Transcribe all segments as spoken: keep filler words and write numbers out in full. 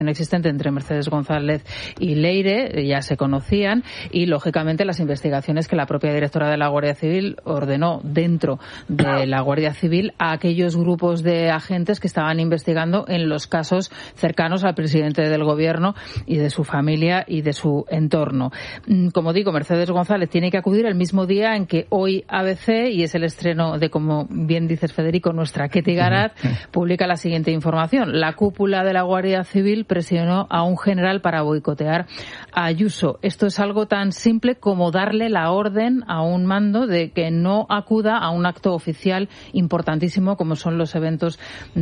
existente entre Mercedes González y Leire ya se conocían y, lógicamente, las investigaciones que la propia directora de la Guardia Civil ordenó dentro de la Guardia Civil a aquellos grupos de agentes que estaban investigando en los casos cercanos al presidente del Gobierno y de su familia y de su entorno. Como digo, Mercedes González tiene que acudir el mismo día en que hoy A B C, y es el estreno de, como bien dices, Federico, nuestra Ketty Garat, publica la siguiente información. La cúpula de la Guardia Civil presionó a un general para boicotear a Ayuso. Esto es algo tan simple como darle la orden a un mando de que no acuda a un acto oficial importantísimo como son los eventos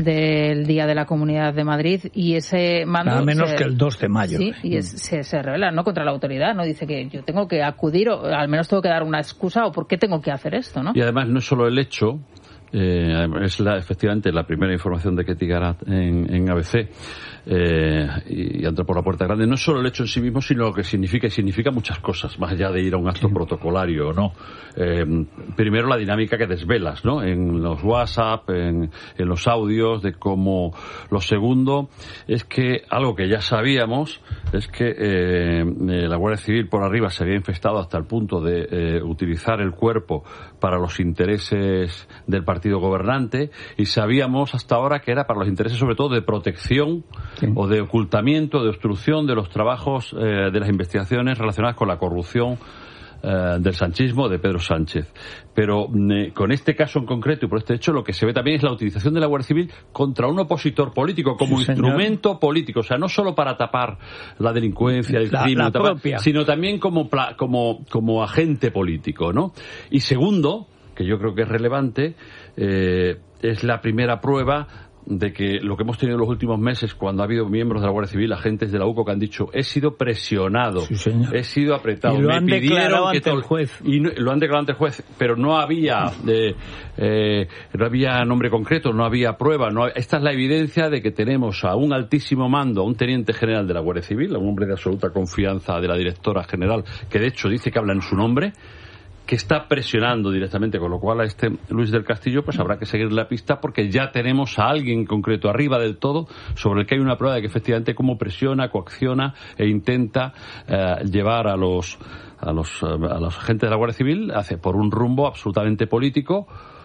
del Día de la Comunidad de Madrid, y ese mando... Nada menos se, que el dos de mayo. Sí, y es, se, se revela, ¿no?, contra la autoridad, ¿no? Dice que yo tengo que acudir, o al menos tengo que dar una excusa, o por qué tengo que hacer esto, ¿no? Y además no es solo el hecho... Eh, es la, efectivamente la primera información de Ketty Garat en, en A B C, eh, y, y entra por la puerta grande. No es solo el hecho en sí mismo, sino lo que significa, y significa muchas cosas, más allá de ir a un acto sí. protocolario o no. Eh, primero, la dinámica que desvelas, ¿no?, en los WhatsApp, en, en los audios, de cómo... Lo segundo es que algo que ya sabíamos es que eh, la Guardia Civil por arriba se había infestado hasta el punto de eh, utilizar el cuerpo para los intereses del partido gobernante, y sabíamos hasta ahora que era para los intereses sobre todo de protección sí. o de ocultamiento, de obstrucción de los trabajos eh, de las investigaciones relacionadas con la corrupción eh, del sanchismo, de Pedro Sánchez. Pero eh, con este caso en concreto y por este hecho, lo que se ve también es la utilización de la Guardia Civil contra un opositor político como sí, instrumento político, o sea, no solo para tapar la delincuencia, el la, crimen, la tapar, propia. sino también como, como, como agente político, ¿no? Y segundo, que yo creo que es relevante, eh, es la primera prueba de que lo que hemos tenido en los últimos meses, cuando ha habido miembros de la Guardia Civil, agentes de la U C O, que han dicho: he sido presionado, sí, he sido apretado, y lo me han pidieron declarado que ante to- el juez. y no, lo han declarado ante el juez, pero no había de, eh, no había nombre concreto, no había prueba. No, esta es la evidencia de que tenemos a un altísimo mando, a un teniente general de la Guardia Civil, a un hombre de absoluta confianza de la directora general, que de hecho dice que habla en su nombre, que está presionando directamente, con lo cual a este Luis del Castillo pues habrá que seguir la pista, porque ya tenemos a alguien concreto arriba del todo sobre el que hay una prueba de que efectivamente cómo presiona, coacciona e intenta eh, llevar a los a los a los agentes de la Guardia Civil hacia por un rumbo absolutamente político,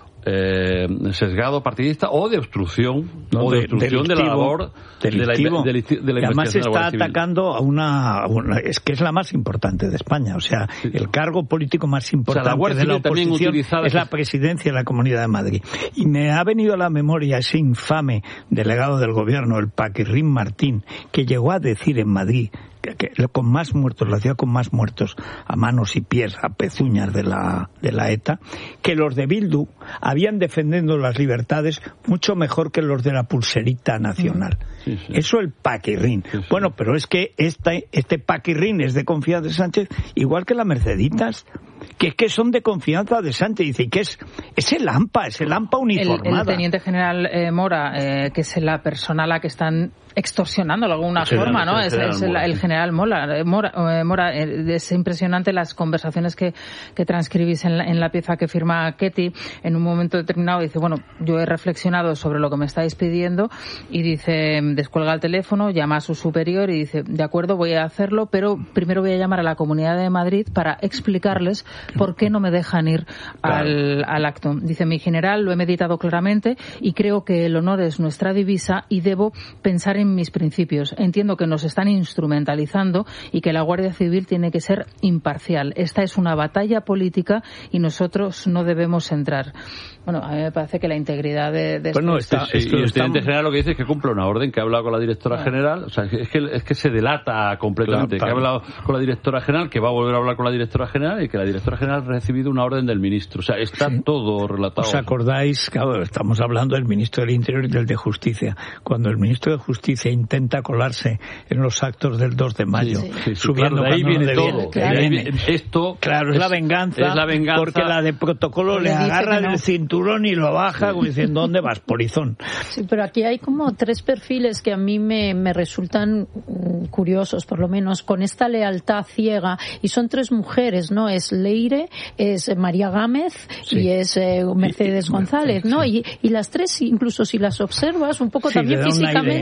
eh, sesgado, partidista o de obstrucción no, o de, de obstrucción de la labor delictivo. de la, de la, de la y además investigación está de la atacando a una, a una es que es la más importante de España, o sea, sí. el cargo político más importante, o sea, la de la oposición es la presidencia de la Comunidad de Madrid. Y me ha venido a la memoria ese infame delegado del gobierno, el Paquirrín Martín, que llegó a decir en Madrid que, que con más muertos, la ciudad con más muertos a manos y pies, a pezuñas de la de la ETA, que los de Bildu habían defendiendo las libertades mucho mejor que los de la pulserita nacional. Sí, sí. Eso el Paquirrín. Sí, sí. Bueno, pero es que este, este Paquirrín es de confianza de Sánchez, igual que las Merceditas, que es que son de confianza de Sánchez. Dice que es, es el AMPA, es el AMPA uniformada. El, el teniente general eh, Mora, eh, que es la persona a la que están extorsionando de alguna general, forma, ¿no? El es, general es el, el general Mora. Mora, eh, Mora eh, es impresionante las conversaciones que, que transcribís en la, en la pieza que firma Ketty. En un momento determinado dice, bueno, yo he reflexionado sobre lo que me estáis pidiendo, y dice, descuelga el teléfono, llama a su superior y dice, de acuerdo, voy a hacerlo, pero primero voy a llamar a la Comunidad de Madrid para explicarles por qué no me dejan ir claro. al, al acto. Dice, mi general, lo he meditado claramente y creo que el honor es nuestra divisa y debo pensar en mis principios. Entiendo que nos están instrumentalizando y que la Guardia Civil tiene que ser imparcial. Esta es una batalla política y nosotros no debemos entrar. Bueno, a mí me parece que la integridad de... de bueno, está, sí, sí, y el teniente general lo que dice es que cumple una orden, que ha hablado con la directora claro. general, o sea, es que, es que se delata completamente, claro, claro. que ha hablado con la directora general, que va a volver a hablar con la directora general y que la directora general ha recibido una orden del ministro. O sea, está sí. todo relatado. ¿Os acordáis? Claro, estamos hablando del ministro del Interior y del de Justicia. Cuando el ministro de Justicia intenta colarse en los actos del dos de mayo, sí, sí. Sí, subiendo claro, de ahí viene no todo. Claro. De ahí viene, esto claro, es, es, la venganza, es la venganza, porque la de protocolo le, le agarra del no. cinturón y lo baja, como diciendo, ¿dónde vas, polizón? Sí, pero aquí hay como tres perfiles que a mí me, me resultan curiosos, por lo menos, con esta lealtad ciega, y son tres mujeres, ¿no? Es Leire, es María Gámez sí. y es eh, Mercedes González, ¿no? Sí. Y, y las tres, incluso si las observas un poco sí, también físicamente, tienen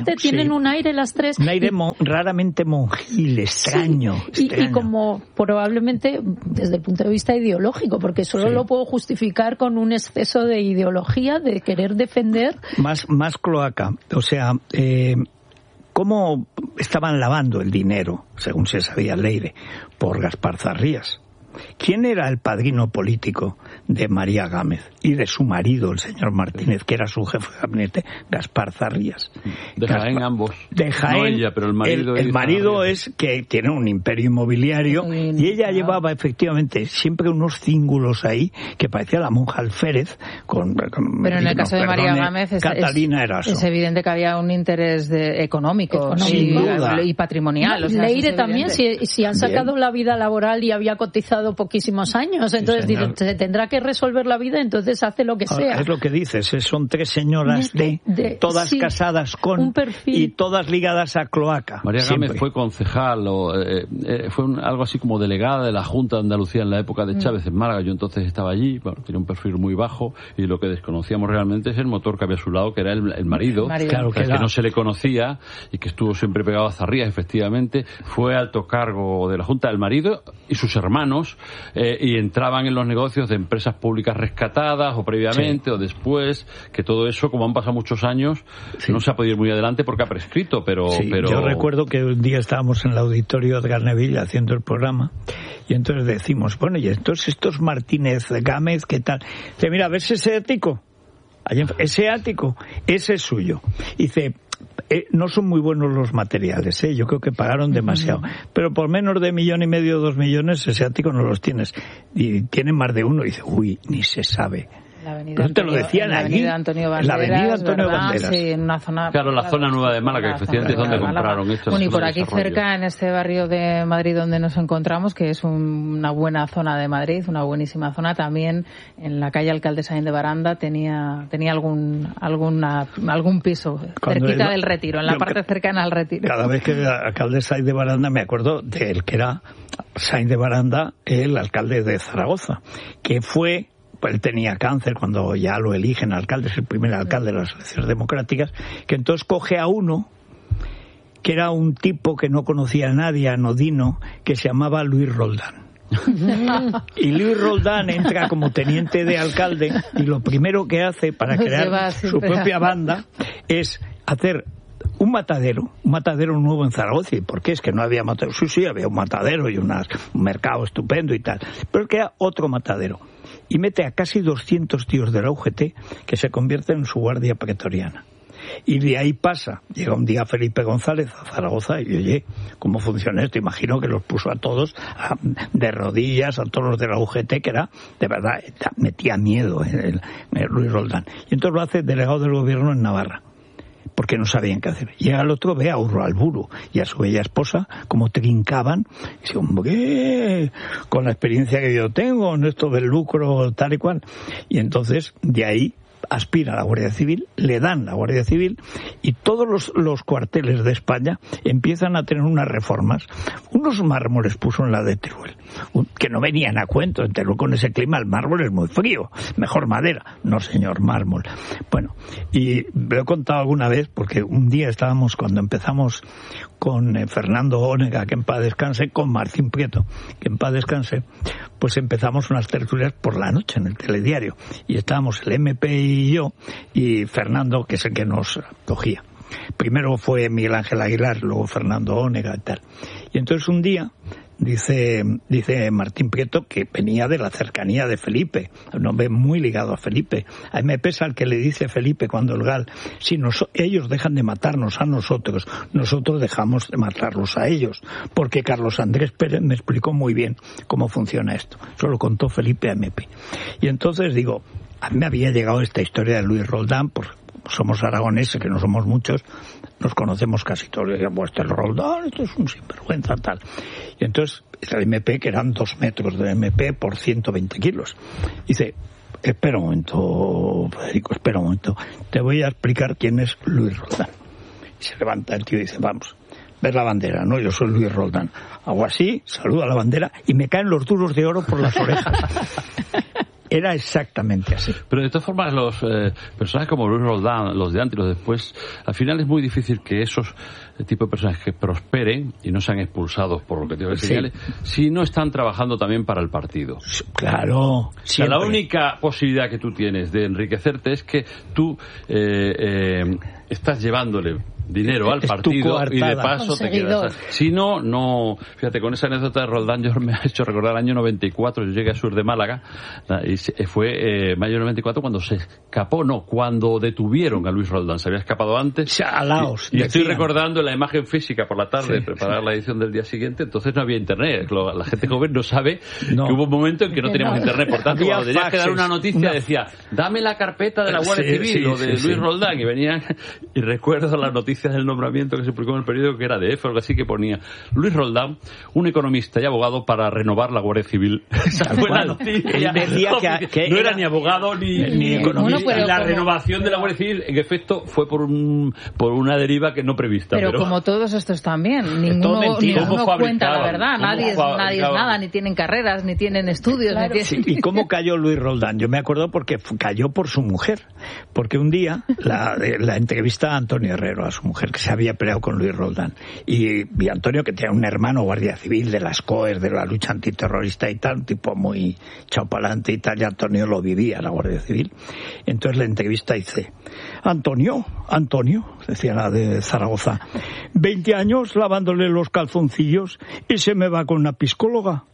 tienen un aire las tres. Un aire y, mon, raramente monjil, extraño. Sí, extraño. Y, y como probablemente desde el punto de vista ideológico, porque solo sí. lo puedo justificar con un exceso de ideología, de querer defender. Más, más cloaca. O sea, eh, ¿cómo estaban lavando el dinero, según se sabía Leire, por Gaspar Zarrías? ¿Quién era el padrino político de María Gámez y de su marido, el señor Martínez, que era su jefe de gabinete, Gaspar Zarrías? De Jaén Gaspar, ambos. De Jaén. No ella, pero el marido. El, el marido es que tiene un imperio inmobiliario sí, y ella no. llevaba efectivamente siempre unos cíngulos ahí que parecía la monja Alférez. Con, con, pero en el caso de perdone, María Gámez es, Catalina es, es evidente que había un interés de, económico, económico. Y, y patrimonial. No, o sea, Leire también, si, si han sacado Bien. la vida laboral y había cotizado poquísimos años, entonces sí, dice, se tendrá que resolver la vida, entonces hace lo que sea. Es lo que dices, son tres señoras de, de todas sí, casadas con un perfil. Y todas ligadas a cloaca. María Gámez siempre. fue concejal o eh, eh, fue un, algo así como delegada de la Junta de Andalucía en la época de Chávez en Málaga. Yo entonces estaba allí, bueno, tenía un perfil muy bajo y lo que desconocíamos realmente es el motor que había a su lado, que era el, el marido, marido. Claro, que, que no se le conocía y que estuvo siempre pegado a Zarrías, efectivamente. Fue alto cargo de la Junta, el marido y sus hermanos, eh, y entraban en los negocios de empresas públicas rescatadas o previamente sí. o después, que todo eso, como han pasado muchos años, sí. no se ha podido ir muy adelante porque ha prescrito, pero, sí, pero... Yo recuerdo que un día estábamos en el auditorio de Garneville haciendo el programa y entonces decimos, bueno, y entonces estos Martínez Gámez, ¿qué tal? Dice, mira, ¿ves ese ático? Ese ático, ese es suyo. Dice... Eh, no son muy buenos los materiales, ¿eh? Yo creo que pagaron demasiado. Uh-huh. Pero por menos de millón y medio, dos millones, ese ático no los tienes. Y tienen más de uno. Y dice, uy, ni se sabe. La avenida Pero Antonio, te lo decían la allí. avenida Antonio Banderas, la avenida Antonio ¿verdad? Banderas. Sí, en una zona... Claro, la zona nueva de Málaga, que efectivamente es donde compraron esto. Bueno, y por aquí cerca, en este barrio de Madrid donde nos encontramos, que es un, una buena zona de Madrid, una buenísima zona, también en la calle Alcalde Sáenz de Baranda tenía tenía algún alguna, algún piso Cuando cerquita el, del Retiro, en la parte cercana al Retiro. Cada vez que Alcalde Sáenz de Baranda me acuerdo del que era Sáenz de Baranda, el alcalde de Zaragoza, que fue... Él tenía cáncer cuando ya lo eligen alcalde, es el primer alcalde de las elecciones democráticas, que entonces coge a uno que era un tipo que no conocía a nadie, anodino, que se llamaba Luis Roldán. Y Luis Roldán entra como teniente de alcalde y lo primero que hace para crear su propia banda es hacer un matadero, un matadero nuevo en Zaragoza. ¿Y por qué? Es que no había matadero. Sí, sí, había un matadero y unas, un mercado estupendo y tal. Pero queda otro matadero. Y mete a casi doscientos tíos de la U G T que se convierten en su guardia pretoriana. Y de ahí pasa, llega un día Felipe González a Zaragoza y oye, ¿cómo funciona esto? Imagino que los puso a todos a, de rodillas, a todos los de la U G T, que era, de verdad, metía miedo en el, en el Luis Roldán. Y entonces lo hace delegado del gobierno en Navarra, porque no sabían qué hacer. Llega el otro, ve a Urralburu y a su bella esposa, como trincaban, y dice, hombre, con la experiencia que yo tengo en esto del lucro, tal y cual. Y entonces, de ahí, aspira a la Guardia Civil, le dan la Guardia Civil y todos los, los cuarteles de España empiezan a tener unas reformas. Unos mármoles puso en la de Teruel, que no venían a cuento. En Teruel con ese clima el mármol es muy frío, mejor madera. No, señor, mármol. Bueno, y lo he contado alguna vez porque un día estábamos, cuando empezamos con eh, Fernando Ónega, que en paz descanse, con Martín Prieto, que en paz descanse, pues empezamos unas tertulias por la noche en el telediario. Y estábamos el M P y yo, y Fernando, que es el que nos cogía. Primero fue Miguel Ángel Aguilar, luego Fernando Ónega y tal. Y entonces un día dice dice Martín Prieto que venía de la cercanía de Felipe, un hombre muy ligado a Felipe. A mí me pesa el que le dice Felipe cuando el Gal, si nos, ellos dejan de matarnos a nosotros, nosotros dejamos de matarlos a ellos, porque Carlos Andrés Pérez me explicó muy bien cómo funciona esto. Eso lo contó Felipe a M P. Y entonces digo, a mí me había llegado esta historia de Luis Roldán, pues somos aragoneses, que no somos muchos, nos conocemos casi todos. Pues este es Roldán, esto es un sinvergüenza, tal. Y entonces, el M P, que eran dos metros de M P por ciento veinte kilos, dice, espera un momento, Federico, espera un momento, te voy a explicar quién es Luis Roldán. Y se levanta el tío y dice, vamos, ves la bandera, ¿no? Yo soy Luis Roldán. Hago así, saludo a la bandera y me caen los duros de oro por las orejas. Era exactamente así. Pero de todas formas, los eh, personajes como Luis Roldán, los de antes y los de después, al final es muy difícil que esos tipos de personajes que prosperen y no sean expulsados por lo que tengo que señalar, sí. si no están trabajando también para el partido. Claro. O sea, la única posibilidad que tú tienes de enriquecerte es que tú eh, eh, estás llevándole dinero al partido y de paso te quedas. Si no, no. Fíjate, con esa anécdota de Roldán yo me ha hecho recordar el año noventa y cuatro. Yo llegué a Sur de Málaga y fue eh, mayo noventa y cuatro cuando se escapó, no, cuando detuvieron a Luis Roldán. Se había escapado antes. A Laos, y, y estoy recordando la imagen física por la tarde, sí, preparar sí. la edición del día siguiente. Entonces no había internet. La gente joven no sabe no. que hubo un momento en que no teníamos no. internet. Por tanto, cuando tenías que dar una noticia, no. decía, dame la carpeta de la Guardia sí, Civil sí, o de sí, Luis sí. Roldán. Y venían, y recuerdo las noticias del nombramiento que se publicó en el periódico, que era de F, algo así, que ponía Luis Roldán, un economista y abogado para renovar la Guardia Civil. Esa fue la noticia. Él decía que, que no era, era ni abogado ni, ni economista. Bueno, la como... renovación de la Guardia Civil, en efecto, fue por un por una deriva que no prevista. Pero, pero... como todos estos también, ninguno, ninguno cuenta la verdad, nadie es, nadie es nada, ni tienen carreras, ni tienen estudios. Claro. Ni tienen... Sí, ¿y cómo cayó Luis Roldán? Yo me acuerdo porque cayó por su mujer, porque un día la, la entrevista a Antonio Herrero, a su mujer, que se había peleado con Luis Roldán, y, y Antonio, que tenía un hermano guardia civil de las C O E S, de la lucha antiterrorista y tal, un tipo muy chaupalante y tal, y Antonio lo vivía, la Guardia Civil. Entonces la entrevista dice, Antonio, Antonio, decía la de Zaragoza, veinte años lavándole los calzoncillos y se me va con una psicóloga.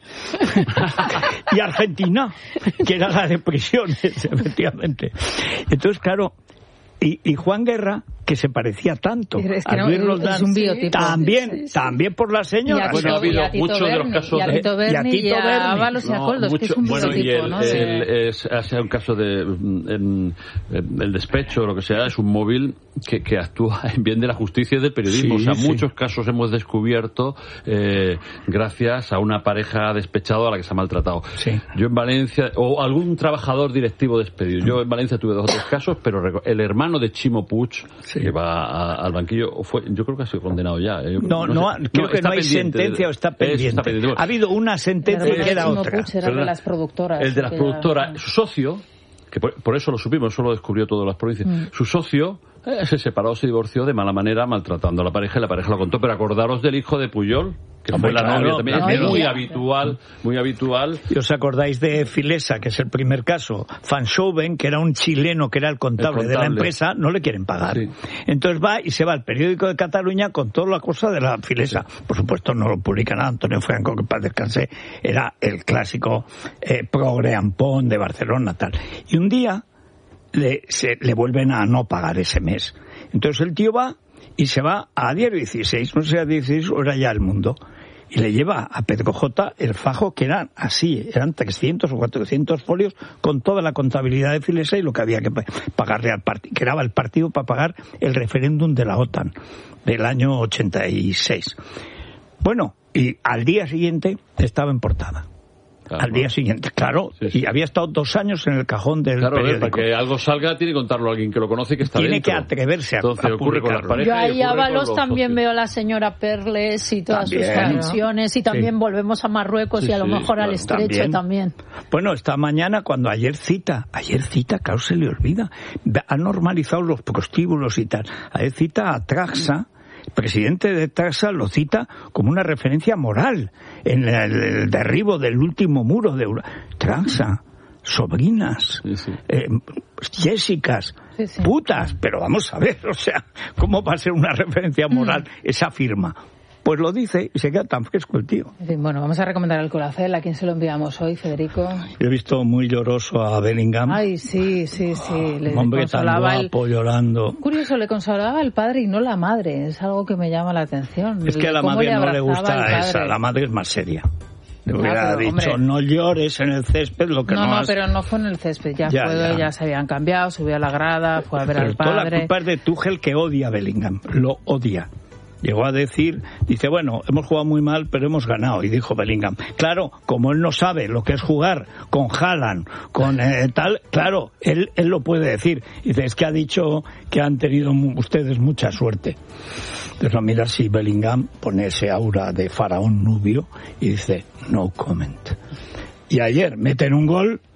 Y Argentina, que era la de prisiones, efectivamente. Entonces, claro, y, y Juan Guerra, que se parecía tanto es que a Luis no, Roldán, es un biotipo. También, sí, sí. también por la señora. Bueno, ha habido muchos de los casos y a Tito Berni, y a, Tito y a Berni. Ábalos y a Coldos, no, que es un bueno, biotipo, y el, ¿no? el, es, ha sido un caso de en, en, el despecho, lo que sea, es un móvil que, que actúa en bien de la justicia y del periodismo. Sí, o sea, sí. muchos casos hemos descubierto eh, gracias a una pareja despechada a la que se ha maltratado. Sí. Yo en Valencia, o algún trabajador directivo despedido. Yo en Valencia tuve dos o tres casos, pero el hermano de Chimo Puig, sí. que va a, al banquillo, fue, yo creo que ha sido condenado ya. Yo no, no, no sé. creo no, que no hay sentencia o está pendiente. Está pendiente. Ha habido una sentencia y queda otra. Puig era de las productoras. El de las productoras. Ya... Su socio, que por, por eso lo supimos, eso lo descubrió todas las provincias, mm. su socio eh, se separó, se divorció de mala manera, maltratando a la pareja, y la pareja lo contó. Pero acordaros del hijo de Puyol, que Hombre, fue la claro, novia también, claro, es muy ya. habitual, muy habitual. ¿Y os acordáis de Filesa, que es el primer caso? Fanshoven, que era un chileno, que era el contable, el contable. de la empresa, no le quieren pagar. Sí. Entonces va y se va al periódico de Cataluña con toda la cosa de la Filesa. Sí. Por supuesto no lo publican a Antonio Franco, que paz descanse, era el clásico eh, progre ampón de Barcelona, tal. Y un día le, se, le vuelven a no pagar ese mes. Entonces el tío va y se va a Diario dieciséis, no sé, a dieciséis o era ya El Mundo, y le lleva a Pedro J el fajo, que eran así, eran trescientos o cuatrocientos folios con toda la contabilidad de Filesa y lo que había que pagarle al partido, que era el partido para pagar el referéndum de la OTAN del año ochenta y seis. Bueno, y al día siguiente estaba en portada. Claro, al día siguiente, claro, sí, sí. y había estado dos años en el cajón del claro, periódico. Para que algo salga tiene que contarlo a alguien que lo conoce y que está tiene dentro. Tiene que atreverse a, Entonces, a ocurre con las parejas. Yo ahí a Ábalos socios. también veo a la señora Perles y todas también, sus canciones, ¿no? Y también sí. volvemos a Marruecos sí, y a lo sí, mejor claro. al Estrecho también. también. Bueno, esta mañana cuando ayer cita, ayer cita, claro, se le olvida, ha normalizado los prostíbulos y tal. Ayer cita a Traxa. El presidente de Traxa lo cita como una referencia moral en el, el derribo del último muro de Europa. Traxa, sobrinas, sí, sí. Eh, Jessicas, sí, sí. putas, pero vamos a ver, o sea, ¿cómo va a ser una referencia moral mm. esa firma? Pues lo dice y se queda tan fresco el tío. Bueno, vamos a recomendar el Colacel. ¿A quién se lo enviamos hoy, Federico? Yo he visto muy lloroso a Bellingham. Ay, sí, sí, sí. Le Un hombre tan guapo el... llorando. Curioso, le consolaba al padre y no la madre. Es algo que me llama la atención. Es que a la madre le no le gusta esa. La madre es más seria. Le hubiera claro, dicho, hombre. no llores en el césped, lo que no, no has... No, pero no fue en el césped, ya, ya, fue, ya. ya se habían cambiado, subió a la grada, fue a ver pero al padre. Toda la culpa es de Tuchel, que odia a Bellingham, lo odia. Llegó a decir, dice, bueno, hemos jugado muy mal, pero hemos ganado. Y dijo Bellingham, claro, como él no sabe lo que es jugar con Haaland, con eh, tal, claro, él, él lo puede decir. Dice, es que ha dicho que han tenido ustedes mucha suerte. Entonces lo mira si Bellingham pone ese aura de faraón nubio y dice, no comment. Y ayer meten un gol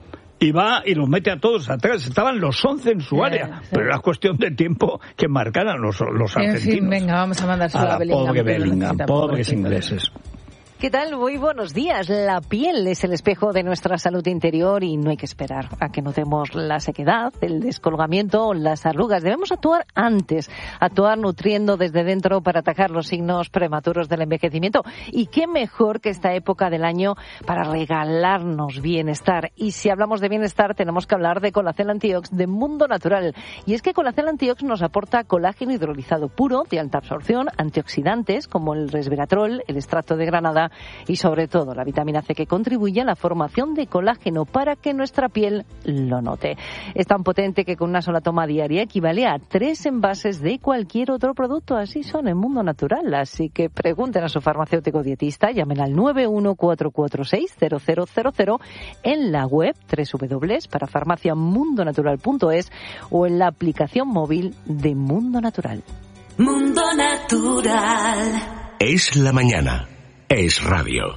y va y los mete a todos atrás. Estaban los once en su sí, área, sí. pero era cuestión de tiempo que marcaran los, los argentinos. En fin, venga, vamos a mandárselo a, a Bellingham. Pobre Bellingham, pobres ingleses. ¿Qué tal? Muy buenos días. La piel es el espejo de nuestra salud interior y no hay que esperar a que notemos la sequedad, el descolgamiento o las arrugas. Debemos actuar antes, actuar nutriendo desde dentro para atacar los signos prematuros del envejecimiento. Y qué mejor que esta época del año para regalarnos bienestar. Y si hablamos de bienestar, tenemos que hablar de Colacel Antiox de Mundo Natural. Y es que Colacel Antiox nos aporta colágeno hidrolizado puro, de alta absorción, antioxidantes como el resveratrol, el extracto de granada, y sobre todo la vitamina C, que contribuye a la formación de colágeno para que nuestra piel lo note. Es tan potente que con una sola toma diaria equivale a tres envases de cualquier otro producto. Así son en Mundo Natural. Así que pregunten a su farmacéutico dietista, llamen al nueve uno cuatro cuatro seis cero cero cero cero en la web doble u doble u doble u punto para farmacia mundo natural punto es o en la aplicación móvil de Mundo Natural. Mundo Natural. Es la mañana. Es radio.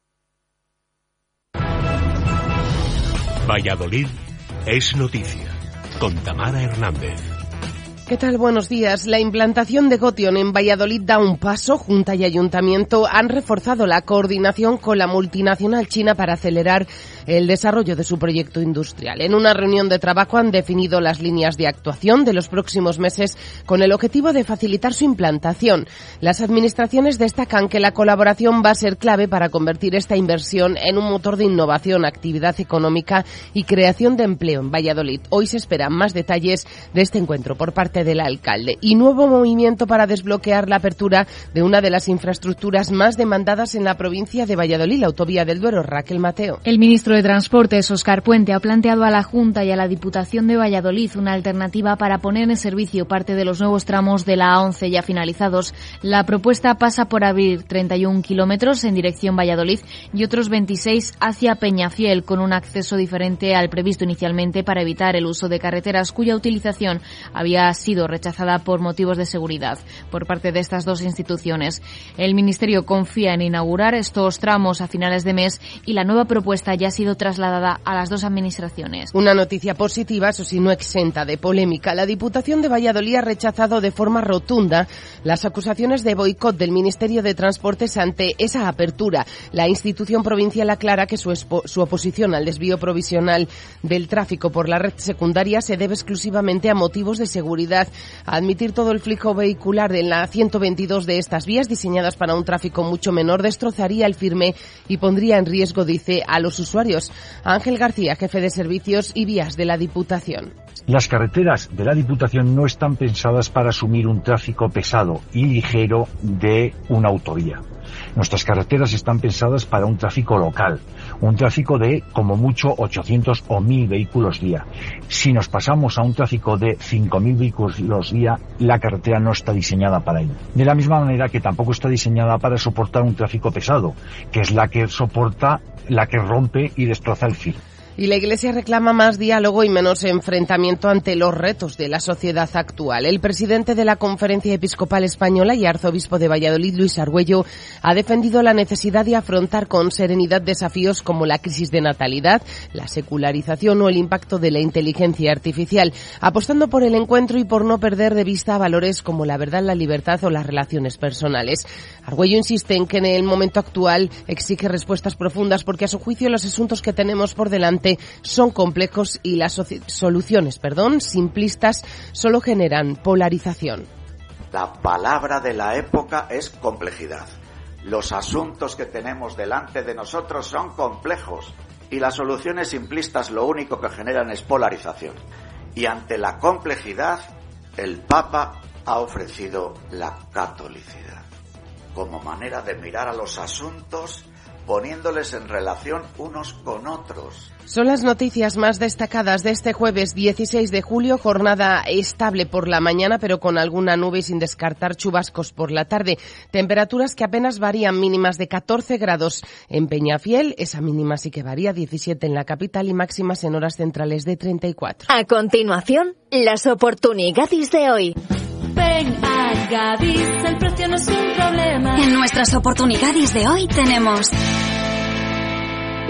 Valladolid es noticia. Con Tamara Hernández. ¿Qué tal? Buenos días. La implantación de Gotion en Valladolid da un paso. Junta y Ayuntamiento han reforzado la coordinación con la multinacional china para acelerar el desarrollo de su proyecto industrial. En una reunión de trabajo han definido las líneas de actuación de los próximos meses con el objetivo de facilitar su implantación. Las administraciones destacan que la colaboración va a ser clave para convertir esta inversión en un motor de innovación, actividad económica y creación de empleo en Valladolid. Hoy se esperan más detalles de este encuentro por parte del alcalde y nuevo movimiento para desbloquear la apertura de una de las infraestructuras más demandadas en la provincia de Valladolid, la autovía del Duero. Raquel Mateo. El ministro de Transportes, Óscar Puente, ha planteado a la Junta y a la Diputación de Valladolid una alternativa para poner en servicio parte de los nuevos tramos de la A once ya finalizados. La propuesta pasa por abrir treinta y un kilómetros en dirección Valladolid y otros veintiséis hacia Peñafiel, con un acceso diferente al previsto inicialmente para evitar el uso de carreteras cuya utilización había sido rechazada por motivos de seguridad por parte de estas dos instituciones. El Ministerio confía en inaugurar estos tramos a finales de mes y la nueva propuesta ya ha sido trasladada a las dos administraciones. Una noticia positiva, eso sí, no exenta de polémica. La Diputación de Valladolid ha rechazado de forma rotunda las acusaciones de boicot del Ministerio de Transportes ante esa apertura. La institución provincial aclara que su, expo- su oposición al desvío provisional del tráfico por la red secundaria se debe exclusivamente a motivos de seguridad. A admitir todo el flujo vehicular de la ciento veintidós de estas vías diseñadas para un tráfico mucho menor destrozaría el firme y pondría en riesgo, dice, a los usuarios. Ángel García, jefe de servicios y vías de la Diputación. Las carreteras de la Diputación no están pensadas para asumir un tráfico pesado y ligero de una autovía. Nuestras carreteras están pensadas para un tráfico local, un tráfico de como mucho ochocientos o mil vehículos día. Si nos pasamos a un tráfico de cinco mil vehículos día, la carretera no está diseñada para ello. De la misma manera que tampoco está diseñada para soportar un tráfico pesado, que es la que soporta, la que rompe y destroza el fil. Y la Iglesia reclama más diálogo y menos enfrentamiento ante los retos de la sociedad actual. El presidente de la Conferencia Episcopal Española y arzobispo de Valladolid, Luis Argüello, ha defendido la necesidad de afrontar con serenidad desafíos como la crisis de natalidad, la secularización o el impacto de la inteligencia artificial, apostando por el encuentro y por no perder de vista valores como la verdad, la libertad o las relaciones personales. Argüello insiste en que en el momento actual exige respuestas profundas porque a su juicio los asuntos que tenemos por delante son complejos y las soluciones, perdón, simplistas solo generan polarización. La palabra de la época es complejidad. Los asuntos que tenemos delante de nosotros son complejos y las soluciones simplistas lo único que generan es polarización. Y ante la complejidad, el Papa ha ofrecido la catolicidad como manera de mirar a los asuntos poniéndoles en relación unos con otros. Son las noticias más destacadas de este jueves dieciséis de julio, jornada estable por la mañana, pero con alguna nube y sin descartar chubascos por la tarde. Temperaturas que apenas varían, mínimas de catorce grados en Peñafiel, esa mínima sí que varía, diecisiete en la capital y máximas en horas centrales de treinta y cuatro. A continuación, las oportunidades de hoy. Ven a Gadis, el precio no es un problema. En nuestras oportunidades de hoy tenemos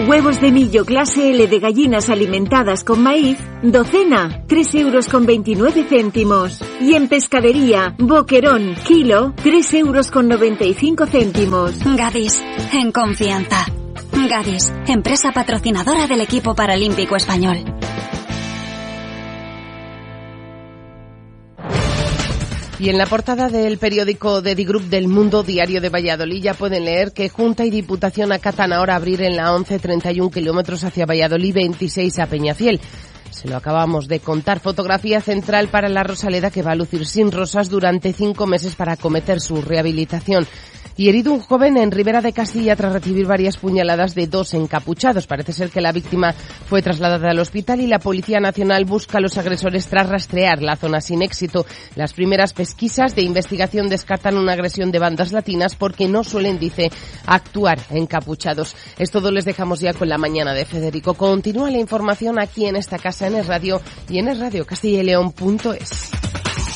Huevos de millo clase L de gallinas alimentadas con maíz, docena, tres euros con veintinueve céntimos. Y en pescadería, boquerón, kilo, tres euros con noventa y cinco céntimos. Gadis, en confianza. Gadis, empresa patrocinadora del equipo paralímpico español. Y en la portada del periódico de The Group del Mundo Diario de Valladolid ya pueden leer que Junta y Diputación acatan ahora abrir en la once treinta y uno kilómetros hacia Valladolid, veintiséis a Peñafiel. Se lo acabamos de contar. Fotografía central para la Rosaleda, que va a lucir sin rosas durante cinco meses para acometer su rehabilitación. Y herido un joven en Ribera de Castilla tras recibir varias puñaladas de dos encapuchados. Parece ser que la víctima fue trasladada al hospital y la Policía Nacional busca a los agresores tras rastrear la zona sin éxito. Las primeras pesquisas de investigación descartan una agresión de bandas latinas porque no suelen, dice, actuar encapuchados. Es todo, les dejamos ya con la mañana de Federico. Continúa la información aquí en esta casa en Es Radio y en es radio castilla y león punto es.